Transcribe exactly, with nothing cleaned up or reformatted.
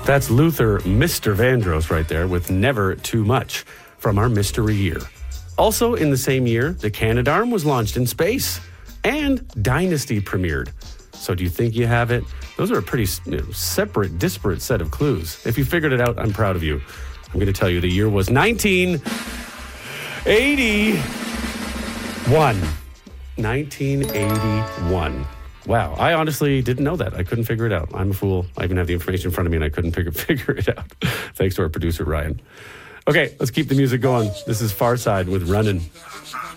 That's Luther, Mister Vandross right there with Never Too Much from our mystery year. Also in the same year, the Canadarm was launched in space and Dynasty premiered. So do you think you have it? Those are a pretty you know, separate, disparate set of clues. If you figured it out, I'm proud of you. I'm going to tell you the year was nineteen eighty-one. nineteen eighty-one. Wow, I honestly didn't know that. I couldn't figure it out. I'm a fool. I even have the information in front of me and I couldn't figure, figure it out. Thanks to our producer, Ryan. Okay, let's keep the music going. This is Farside with Runnin'.